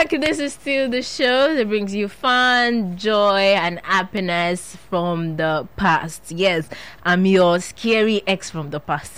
back. This is still the show that brings you fun, joy, and happiness from the past. Yes, I'm your scary ex from the past.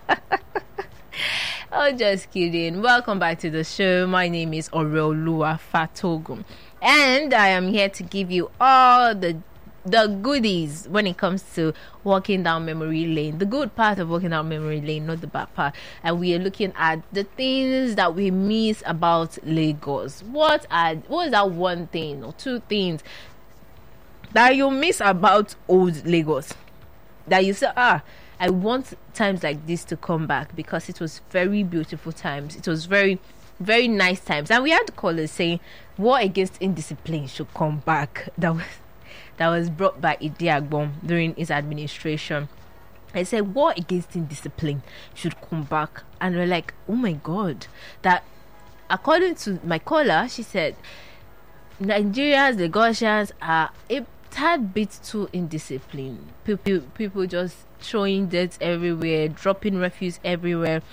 Oh, just kidding. Welcome back to the show. My name is Oreoluwa Fatogun, and I am here to give you all the goodies when it comes to walking down memory lane. The good part of walking down memory lane, not the bad part. And we are looking at the things that we miss about Lagos. What is that one thing or two things that you miss about old Lagos, that you say, I want times like this to come back, because it was very beautiful times. It was very, very nice times. And we had callers saying war against indiscipline should come back. That was brought by Idi Agbon during his administration. I said war against indiscipline should come back, and we're like, oh my god. That according to my caller, she said Nigerians, Lagosians are a tad bit too indisciplined. People just throwing dirt everywhere, dropping refuse everywhere,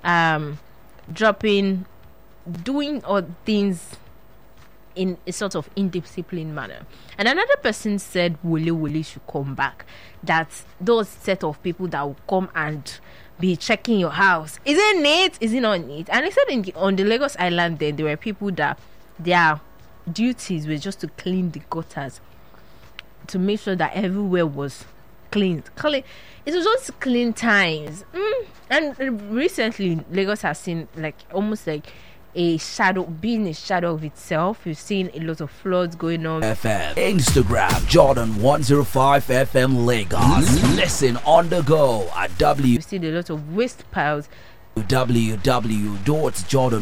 doing odd things in a sort of indisciplined manner. And another person said Wole should come back. That those set of people that will come and be checking your house, is it neat, is it not neat? And I said on the Lagos Island, then there were people that their duties were just to clean the gutters, to make sure that everywhere was clean. It was just clean times. And recently Lagos has seen almost like a shadow of itself. You've seen a lot of floods going on. FM Instagram Jordan 105 FM Lagos. Listen on the go at You've seen a lot of waste piles. www.jordan